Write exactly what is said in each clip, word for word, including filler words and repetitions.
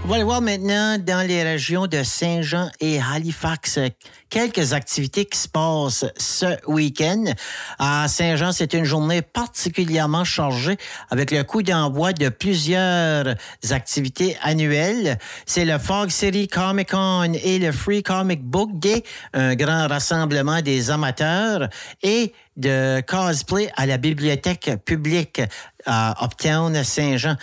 On va aller voir maintenant dans les régions de Saint-Jean et Halifax quelques activités qui se passent ce week-end. À Saint-Jean, c'est une journée particulièrement chargée avec le coup d'envoi de plusieurs activités annuelles. C'est le Fog City Comic Con et le Free Comic Book Day, un grand rassemblement des amateurs, et de cosplay à la bibliothèque publique à Uptown Saint-Jean.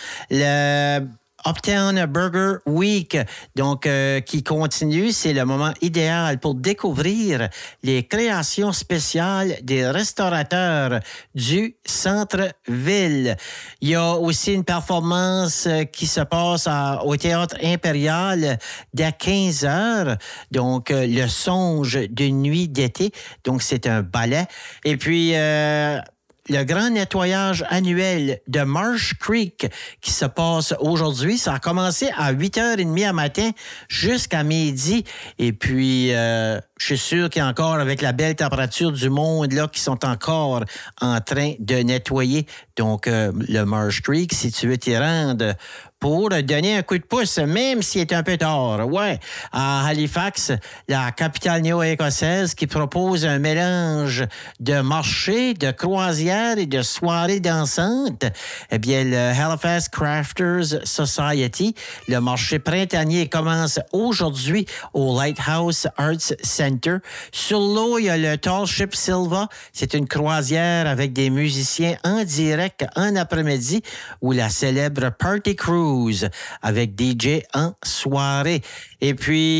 Le Uptown Burger Week, donc euh, qui continue, c'est le moment idéal pour découvrir les créations spéciales des restaurateurs du centre-ville. Il y a aussi une performance qui se passe à, au Théâtre Impérial dès quinze heures, donc euh, le songe d'une nuit d'été, donc c'est un ballet. Et puis euh, le grand nettoyage annuel de Marsh Creek qui se passe aujourd'hui. Ça a commencé à huit heures trente à matin jusqu'à midi. Et puis, euh, je suis sûr qu'il y a encore, avec la belle température du monde, là, qui sont encore en train de nettoyer. Donc, euh, le Marsh Creek, si tu veux t'y rendre pour donner un coup de pouce, même s'il est un peu tard. Ouais, à Halifax, la capitale néo-écossaise qui propose un mélange de marché, de croisière et de soirées dansantes. Eh bien, le Halifax Crafters Society, le marché printanier commence aujourd'hui au Lighthouse Arts Center. Sur l'eau, il y a le Tall Ship Silva. C'est une croisière avec des musiciens en direct en après-midi, ou la célèbre Party Cruise avec D J en soirée. Et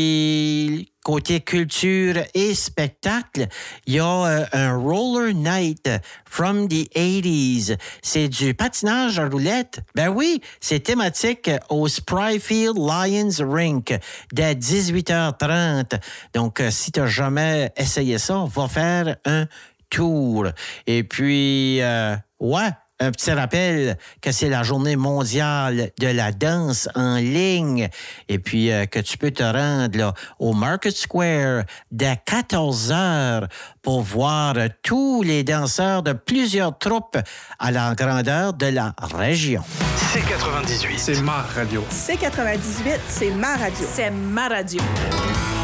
puis, côté culture et spectacle, il y a euh, un Roller Night from the eighties. C'est du patinage à roulettes. Ben oui, c'est thématique au Spryfield Lions Rink dès dix-huit heures trente. Donc, euh, si tu n'as jamais essayé ça, va faire un tour. Et puis, euh, ouais, un petit rappel que c'est la journée mondiale de la danse en ligne, et puis euh, que tu peux te rendre là, au Market Square dès quatorze heures pour voir euh, tous les danseurs de plusieurs troupes à la grandeur de la région. C quatre-vingt-dix-huit, c'est ma radio. C quatre-vingt-dix-huit, c'est ma radio. C'est ma radio.